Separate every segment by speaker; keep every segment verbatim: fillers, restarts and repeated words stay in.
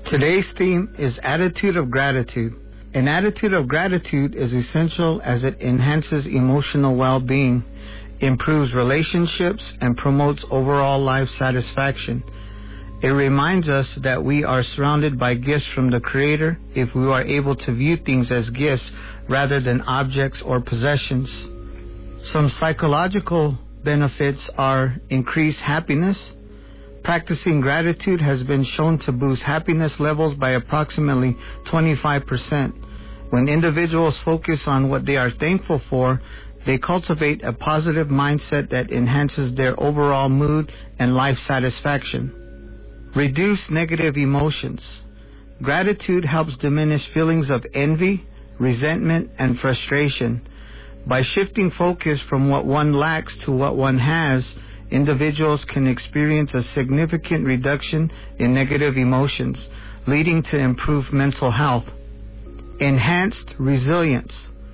Speaker 1: Today's theme is attitude of gratitude. An attitude of gratitude is essential as it enhances emotional well-being, improves relationships, and promotes overall life satisfaction. It reminds us that we are surrounded by gifts from the Creator if we are able to view things as gifts rather than objects or possessions. Some psychological benefits are increased happiness. Practicing gratitude has been shown to boost happiness levels by approximately twenty-five percent. When individuals focus on what they are thankful for, they cultivate a positive mindset that enhances their overall mood and life satisfaction. Reduce negative emotions. Gratitude helps diminish feelings of envy, resentment, and frustration. By shifting focus from what one lacks to what one has, individuals can experience a significant reduction in negative emotions, leading to improved mental health. Enhanced resilience.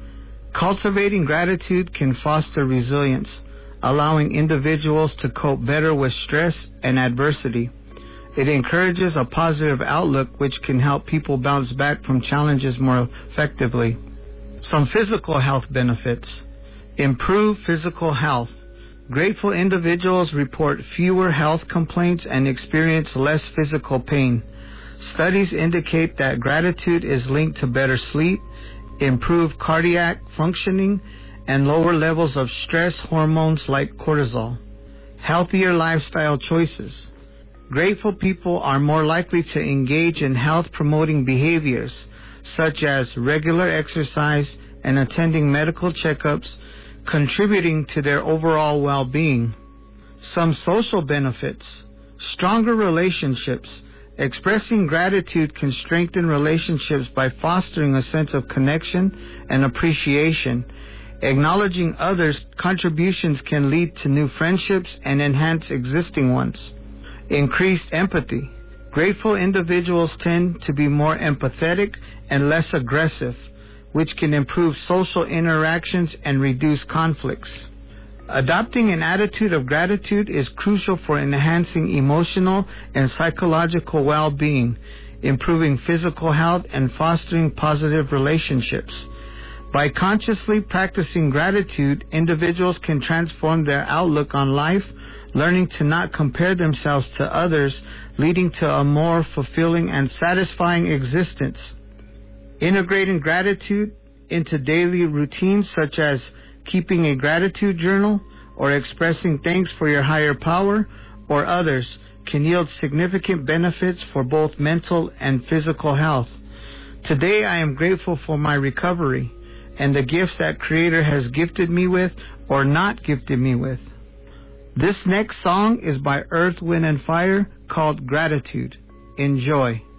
Speaker 1: Cultivating gratitude can foster resilience, allowing individuals to cope better with stress and adversity. It encourages a positive outlook which can help people bounce back from challenges more effectively. Some physical health benefits. Improve physical health. Grateful individuals report fewer health complaints and experience less physical pain. Studies indicate that gratitude is linked to better sleep, improved cardiac functioning, and lower levels of stress hormones like cortisol. Healthier lifestyle choices. Grateful people are more likely to engage in health-promoting behaviors, such as regular exercise and attending medical checkups, contributing to their overall well-being. Some social benefits. Stronger relationships. Expressing gratitude can strengthen relationships by fostering a sense of connection and appreciation. Acknowledging others' contributions can lead to new friendships and enhance existing ones. Increased empathy. Grateful individuals tend to be more empathetic and less aggressive, which can improve social interactions and reduce conflicts. Adopting an attitude of gratitude is crucial for enhancing emotional and psychological well-being, improving physical health, and fostering positive relationships. By consciously practicing gratitude, individuals can transform their outlook on life, learning to not compare themselves to others, leading to a more fulfilling and satisfying existence. Integrating gratitude into daily routines such as keeping a gratitude journal or expressing thanks for your higher power or others can yield significant benefits for both mental and physical health. Today I am grateful for my recovery and the gifts that Creator has gifted me with or not gifted me with. This next song is by Earth, Wind and Fire called Gratitude. Enjoy.